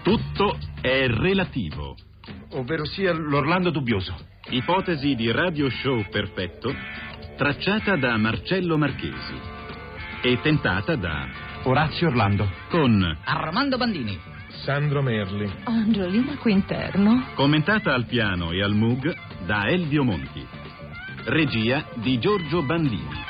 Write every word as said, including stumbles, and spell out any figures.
Tutto è relativo. Ovvero sia l'Orlando dubbioso. Ipotesi di radio show perfetto, tracciata da Marcello Marchesi e tentata da Orazio Orlando. Con Armando Bandini, Sandro Merli, Angiolina Quinterno. Commentata al piano e al Moog da Elvio Monti. Regia di Giorgio Bandini.